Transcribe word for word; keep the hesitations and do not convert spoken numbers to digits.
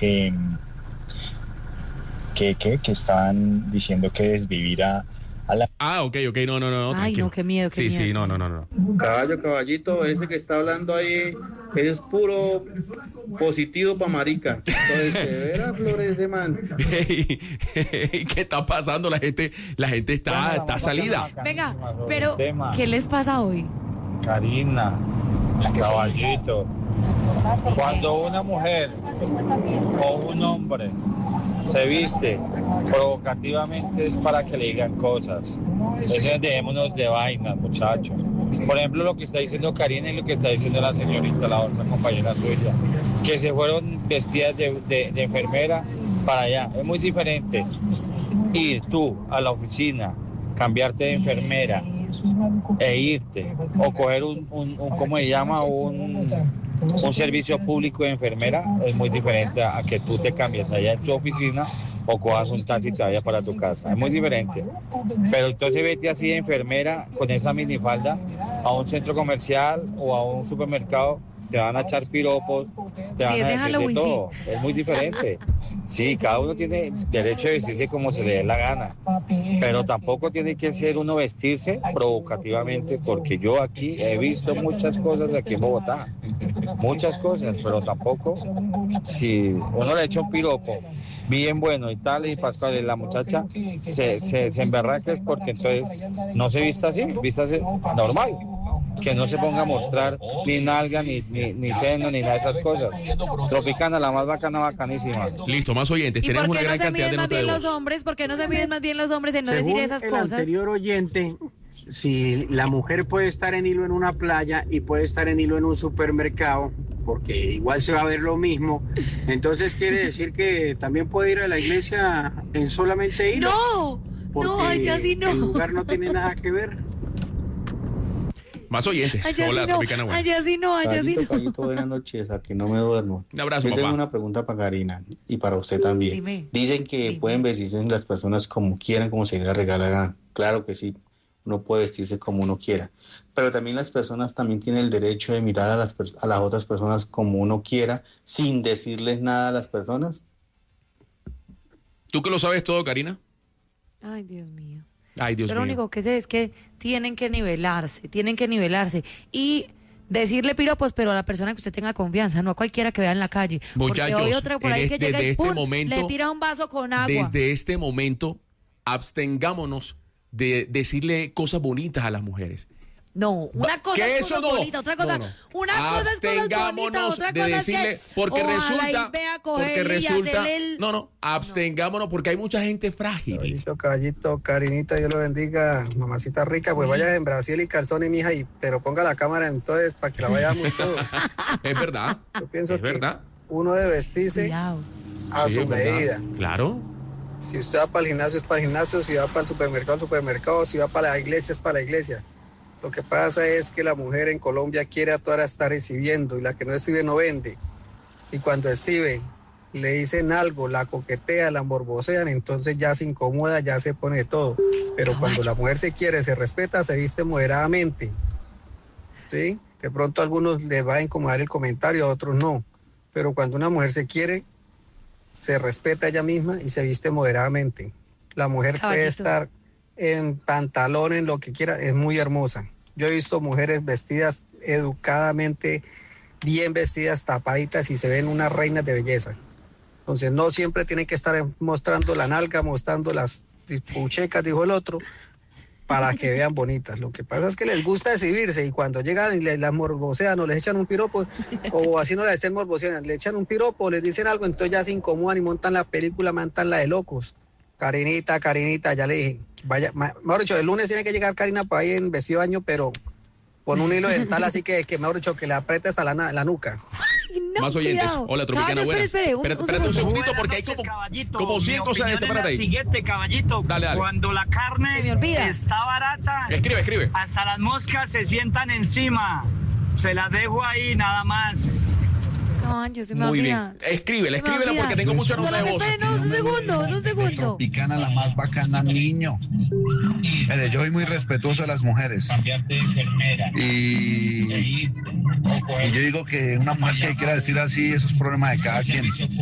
que que, que, que estaban diciendo que desvivir a, a la... Ah, ok, ok, no, no, no. Ay, tranquilo. no, qué miedo, qué sí, miedo. Sí, no, no, no, no. Caballo, caballito, ese que está hablando ahí es puro positivo pa' marica. Entonces, se verá flores de man. Hey, hey, ¿qué está pasando? La gente, la gente está, está salida. Venga, pero ¿qué les pasa hoy? Karina, caballito, cuando una mujer o un hombre se viste provocativamente es para que le digan cosas. Entonces dejémonos de vainas, muchachos. Por ejemplo, lo que está diciendo Karina y lo que está diciendo la señorita, la otra compañera suya, que se fueron vestidas de, de, de enfermera para allá. Es muy diferente ir tú a la oficina, cambiarte de enfermera e irte, o coger un, un, un ¿cómo se llama? Un, un servicio público de enfermera. Es muy diferente a que tú te cambies allá en tu oficina o cojas un taxi y te vayas para tu casa. Es muy diferente. Pero entonces vete así de enfermera con esa minifalda a un centro comercial o a un supermercado, te van a echar piropos, te van Sí, a de decir de Halloween, todo. Es muy diferente. Sí, cada uno tiene derecho de vestirse como se le dé la gana, pero tampoco tiene que ser uno vestirse provocativamente, porque yo aquí he visto muchas cosas aquí en Bogotá, muchas cosas, pero tampoco, si uno le echa un piropo bien bueno y tal, y Pascual, y la muchacha se, se, se emberraca, es porque entonces no se vista así, vístase normal. Que no se ponga a mostrar ni nalga, ni, ni, ni seno, ni nada de esas cosas. Tropicana, la más bacana, bacanísima. Listo, más oyentes. ¿Y Tenemos por qué una no gran se cantidad miden de más notas de bien voz. los hombres? ¿Por qué no se miden más bien los hombres en no Según decir esas el cosas? anterior oyente, si la mujer puede estar en hilo en una playa y puede estar en hilo en un supermercado, porque igual se va a ver lo mismo, entonces quiere decir que también puede ir a la iglesia en solamente hilo. ¡No! Porque No, allá sí no. el lugar no tiene nada que ver. Más oyentes. Allá Hola, sí no, Tropicana buena. allá sí no, allá sí Caballito, no. caballito, buenas noches, aquí no me duermo. Un abrazo, Yo tengo papá. una pregunta para Karina y para usted también. Dime. Dicen que Dime. pueden vestirse las personas como quieran, como se les regala la gana. Claro que sí, uno puede vestirse como uno quiera. Pero también las personas también tienen el derecho de mirar a las, pers- a las otras personas como uno quiera, sin decirles nada a las personas. ¿Tú que lo sabes todo, Karina? Ay, Dios mío. Ay, Dios Yo lo mío. único que sé es que tienen que nivelarse, tienen que nivelarse. Y decirle piropos, pero a la persona que usted tenga confianza, no a cualquiera que vea en la calle. Muchachos, Porque hoy otra por ahí en que este- llega desde y este ¡pum! momento- le tira un vaso con agua. Desde este momento, abstengámonos de decirle cosas bonitas a las mujeres. No, una Va- cosa que es eso cosas no. bonitas, otra cosa, No, no. una cosa es cosas bonitas, Abstengámonos otra de cosa decirle, es que porque ojalá resulta, y vea a porque cogerle y resulta, hacerle el... no, no, abstengámonos porque hay mucha gente frágil. Caballito, caballito, Karinita, Dios lo bendiga, mamacita rica, pues vaya en Brasil y calzones, mija, y, pero ponga la cámara entonces para que la vayamos todos. Es verdad, Yo pienso es que verdad. uno debe vestirse Cuidado. a Sí, su es verdad. medida. Claro. Si usted va para el gimnasio es para el gimnasio, si va para el supermercado, el supermercado, si va para la iglesia es para la iglesia. Lo que pasa es que la mujer en Colombia quiere a toda hora estar recibiendo y la que no recibe no vende. Y cuando recibe, le dicen algo, la coquetea, la morbosean, entonces ya se incomoda, ya se pone de todo. Pero cuando la mujer se quiere, se respeta, se viste moderadamente. ¿Sí? De pronto a algunos les va a incomodar el comentario, a otros no. Pero cuando una mujer se quiere, se respeta ella misma y se viste moderadamente. La mujer Caballito. puede estar en pantalón, en lo que quiera, es muy hermosa. Yo he visto mujeres vestidas educadamente, bien vestidas, tapaditas y se ven unas reinas de belleza. Entonces no siempre tienen que estar mostrando la nalga, mostrando las puchecas, dijo el otro, para que vean bonitas. Lo que pasa es que les gusta exhibirse y cuando llegan y les, las morbosean o les echan un piropo, o así no las estén morboseando, le echan un piropo, les dicen algo, entonces ya se incomodan y montan la película, montan la de locos. Karinita, Karinita, ya le dije, vaya, ma- mejor dicho, el lunes tiene que llegar Karina para ir en vestido de baño, pero con un hilo dental, así que, que mejor dicho, que le apriete hasta la, na- la nuca. Ay, no, Más oyentes. cuidado. Hola, Tropicana Caballo, buena. espere, espere, un- Espérate, un espérate un segundo. segundito porque hay Buenas como, noches, caballito. como cien Mi cosas en opinión este es la para ahí. siguiente, caballito. Dale, dale. Cuando la carne Se me olvida. está barata, Escribe, escribe. hasta las moscas se sientan encima. Se las dejo ahí nada más. Caballo, se me Muy olvida. bien. Escríbela, Se me escríbela olvida. porque tengo mucha nota de Solamente, voz. no, un segundo, un segundo. Tropicana, la más bacana, niño. Mire, yo soy muy respetuoso de las mujeres. Y, y yo digo que una mujer que quiera decir así, eso es problema de cada quien.